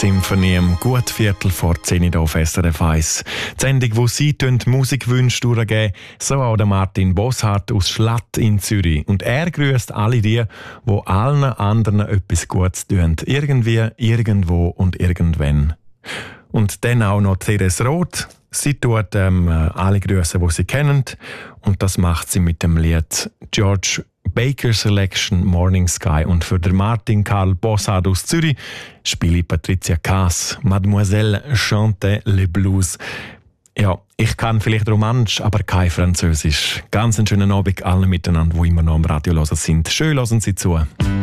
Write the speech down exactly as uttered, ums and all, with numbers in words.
Musiksymphonie um gut Viertel vor zehn Uhr auf S R F eins. Die Sendung, wo Sie Musikwünsche durchgeben, so auch der Martin Bosshardt aus Schlatt in Zürich. Und er grüßt alle die, die allen anderen etwas Gutes tun. Irgendwie, irgendwo und irgendwann. Und dann auch noch Therese Roth. Sie tut ähm, alle Grüße, die sie kennen. Und das macht sie mit dem Lied George Baker Selection Morning Sky. Und für den Martin Karl Bossard aus Zürich spiele Patricia Kaas Mademoiselle chante le blues. Ja, ich kann vielleicht Romanisch, aber kein Französisch. Ganz einen schönen Abend allen miteinander, die immer noch am Radio hören sind. Schön hören Sie zu.